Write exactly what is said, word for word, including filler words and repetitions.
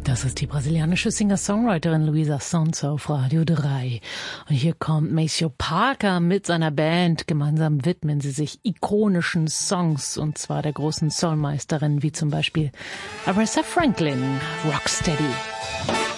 Das ist die brasilianische Singer-Songwriterin Luísa Sonza auf Radio drei. Und hier kommt Maceo Parker mit seiner Band. Gemeinsam widmen sie sich ikonischen Songs, und zwar der großen Soulmeisterin, wie zum Beispiel Aretha Franklin, Rocksteady.